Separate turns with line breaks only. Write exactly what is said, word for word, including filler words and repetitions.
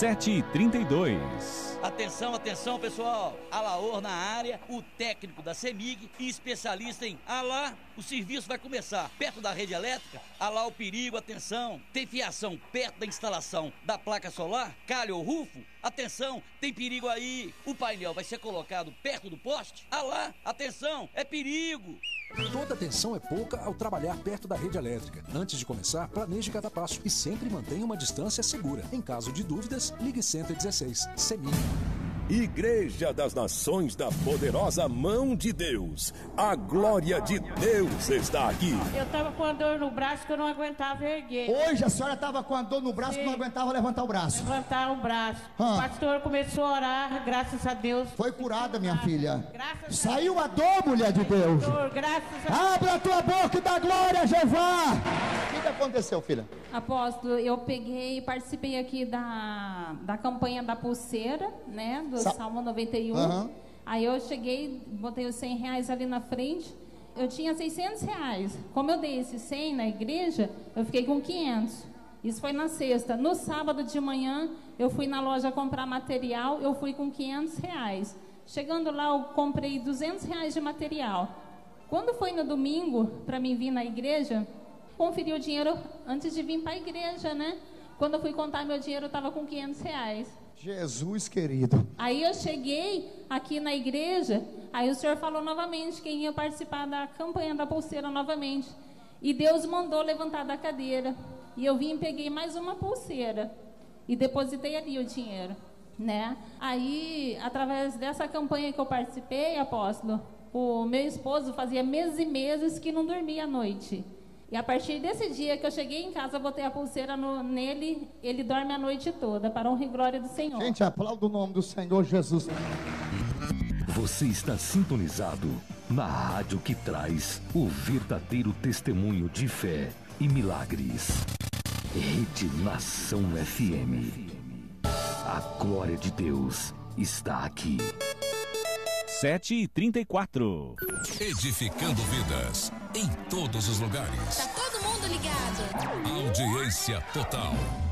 sete e trinta e dois.
Atenção, atenção, pessoal. Alaor na área, o técnico da CEMIG e especialista em Alá. O serviço vai começar perto da rede elétrica. Alá o perigo, atenção. Tem fiação perto da instalação da placa solar? Calha ou rufo? Atenção, tem perigo aí. O painel vai ser colocado perto do poste? Alá, atenção, é perigo.
Toda atenção é pouca ao trabalhar perto da rede elétrica. Antes de começar, planeje cada passo e sempre mantenha uma distância segura. Em caso de dúvidas, ligue cento e dezesseis. CEMIG.
Igreja das Nações da Poderosa Mão de Deus. A glória de Deus está aqui.
Eu tava com a dor no braço que eu não aguentava erguer.
Hoje a senhora tava com a dor no braço. Sim. Que não aguentava levantar o braço.
Levantar o braço.
Hã?
O pastor começou a orar, graças a Deus.
Foi curada, minha filha.
Graças
Saiu
a,
a dor, mulher de Deus.
Pastor, graças a...
Abra a tua boca e dá glória a Jeová. O que, que aconteceu, filha?
Apóstolo, eu peguei e participei aqui da, da campanha da pulseira, né? Do Sa Salmo noventa e um. Uhum. Aí eu cheguei, botei os cem reais ali na frente. Eu tinha seiscentos reais. Como eu dei esse cem na igreja, eu fiquei com quinhentos. Isso foi na sexta. No sábado de manhã, eu fui na loja comprar material, eu fui com quinhentos reais. Chegando lá, eu comprei duzentos reais de material. Quando foi no domingo, para mim vir na igreja, conferi o dinheiro antes de vir para a igreja, né? Quando eu fui contar meu dinheiro, eu estava com quinhentos reais.
Jesus querido.
Aí eu cheguei aqui na igreja, aí o senhor falou novamente que ia participar da campanha da pulseira novamente. E Deus mandou levantar da cadeira. E eu vim e peguei mais uma pulseira. E depositei ali o dinheiro, né? Aí, através dessa campanha que eu participei, apóstolo, o meu esposo fazia meses e meses que não dormia à noite. E a partir desse dia que eu cheguei em casa, botei a pulseira no, nele, ele dorme a noite toda, para honra e glória do Senhor.
Gente, aplauda o nome do Senhor Jesus.
Você está sintonizado na rádio que traz o verdadeiro testemunho de fé e milagres. Rede Nação F M. A glória de Deus está aqui.
sete e trinta e quatro.
Edificando vidas em todos os lugares.
Tá todo mundo ligado.
Audiência total.